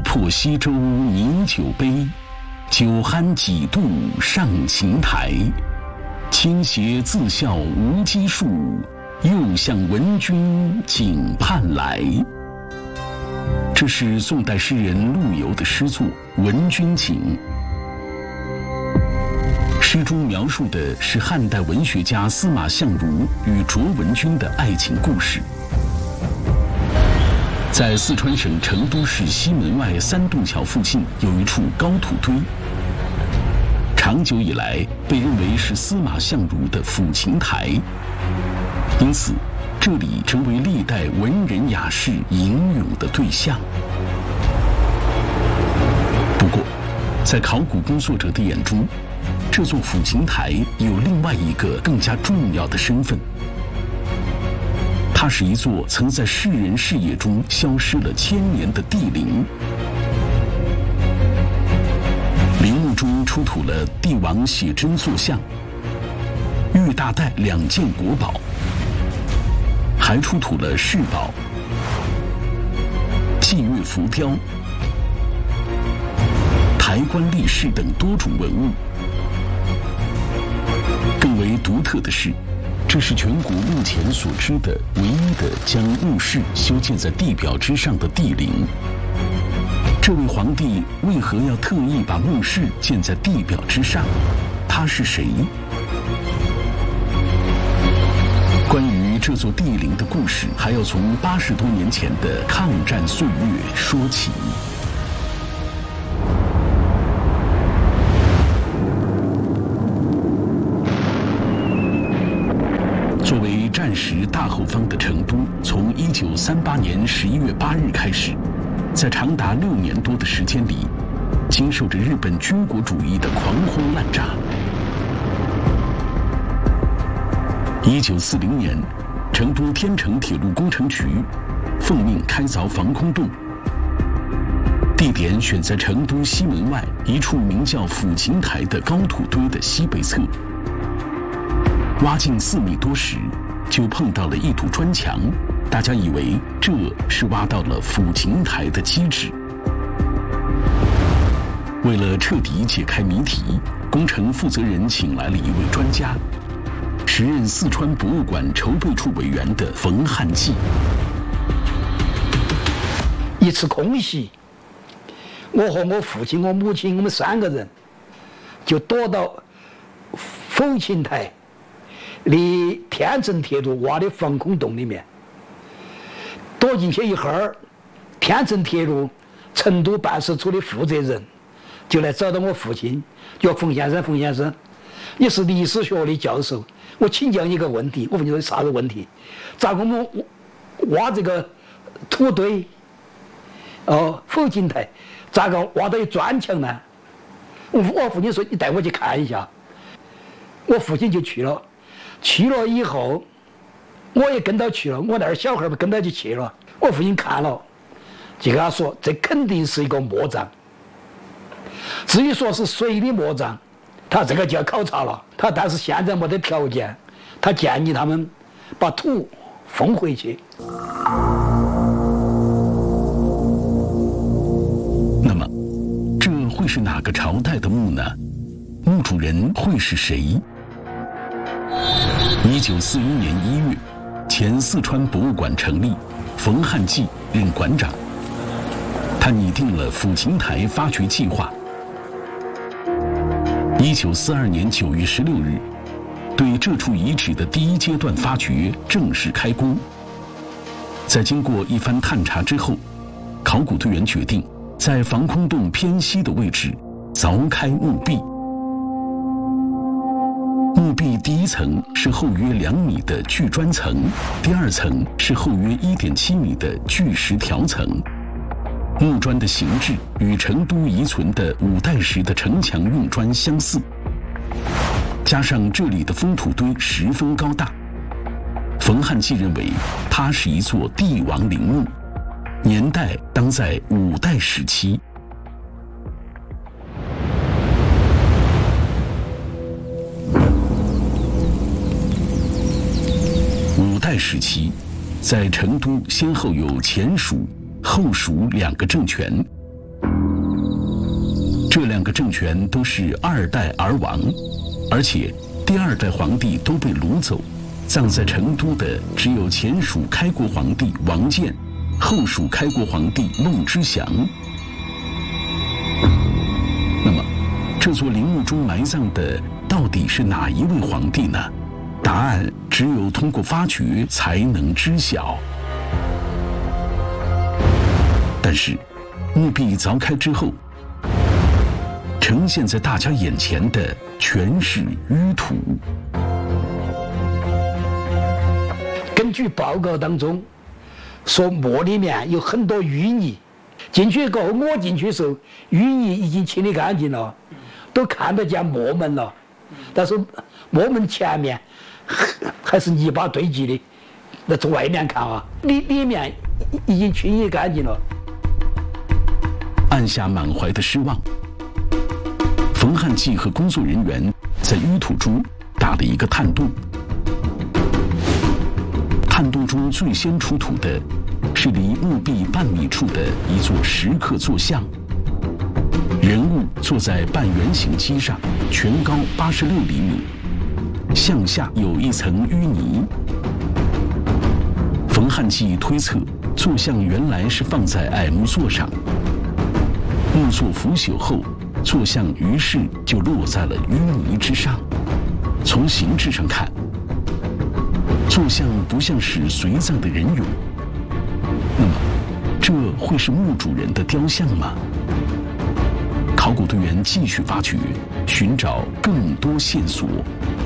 破西洲拟酒杯，酒酣几度上琴台。倾斜自笑无稽数，又向闻君景畔来。这是宋代诗人陆游的诗作《闻君景》。诗中描述的是汉代文学家司马相如与卓文君的爱情故事。在四川省成都市西门外三洞桥附近有一处高土堆，长久以来被认为是司马相如的抚琴台，因此这里成为历代文人雅士吟咏的对象。不过，在考古工作者的眼中，这座抚琴台有另外一个更加重要的身份，它是一座曾在世人视野中消失了千年的帝陵。陵墓中出土了帝王写真塑像、玉大带2件国宝，还出土了饰宝、祭月浮雕、抬棺立饰等多种文物。更为独特的是，这是全国目前所知的唯一的将墓室修建在地表之上的帝陵。这位皇帝为何要特意把墓室建在地表之上？他是谁？关于这座帝陵的故事，还要从80多年前的抗战岁月说起。作为战时大后方的成都，从1938年11月8日开始，在长达6年多的时间里，经受着日本军国主义的狂轰滥炸。1940年，成都天成铁路工程局奉命开凿防空洞，地点选在成都西门外一处名叫抚琴台的高土堆的西北侧。挖进4米多时，就碰到了一堵砖墙，大家以为这是挖到了抚琴台的基址。为了彻底解开谜题，工程负责人请来了一位专家，时任四川博物馆筹备处委员的冯汉骥。 一次空袭，我和我父亲、我母亲，我们3个人就躲到抚琴台离天成铁路挖的防空洞里面。躲进去一会儿，天成铁路成都办事处的负责人就来找到我父亲，叫冯先生，冯先生，你是历史学的教授，我请教你一个问题。我问你说啥子问题？咋个我们挖这个土堆抚琴台，咋个挖到有砖墙呢？我父亲说你带我去看一下。我父亲就去了以后，我也跟到去了，我那儿小孩们跟到就去了。我父亲看了，就跟他说这肯定是一个墓葬。至于说是谁的墓葬，他这个就要考察了。但是现在没得条件，他建议他们把土封回去。 那么，这会是哪个朝代的墓呢？墓主人会是谁？1941年1月，前四川博物馆成立，冯汉骥任馆长。他拟定了抚琴台发掘计划。1942年9月16日，对这处遗址的第1阶段发掘正式开工。在经过一番探查之后，考古队员决定在防空洞偏西的位置凿开墓壁。墓壁第1层是厚约2米的巨砖层，第2层是厚约1.7米的巨石条层。木砖的形制与成都遗存的5代时的城墙用砖相似，加上这里的封土堆十分高大，冯汉骥认为它是一座帝王陵墓，年代当在5代时期。5代时期，在成都先后有前蜀、后蜀2个政权， 两个政权都是2代而亡，而且第2代皇帝都被掳走，葬在成都的只有前蜀开国皇帝王建，后蜀开国皇帝孟知祥。那么，这座陵墓中埋葬的到底是哪一位皇帝呢？答案只有通过发掘才能知晓。但是，墓壁凿开之后，呈现在大家眼前的全是淤土。 根据报告当中说，墓里面有很多淤泥。进去过后，我进去的时候，淤泥已经清理干净了，都看得见墓门了。但是墓门前面还是泥巴堆积的。那从外面看啊，里面已经清理干净了。 按下满怀的失望，冯汉骥和工作人员在淤土中打了一个探洞。探洞中最先出土的是离墓壁半米处的一座石刻坐像，人物坐在半圆形基上，全高86厘米，像下有一层淤泥。冯汉骥推测，坐像原来是放在矮木座上，木座腐朽后，坐像于是就落在了淤泥之上。从形制上看，坐像不像是随葬的人俑，那么这会是墓主人的雕像吗？考古队员继续发掘，寻找更多线索。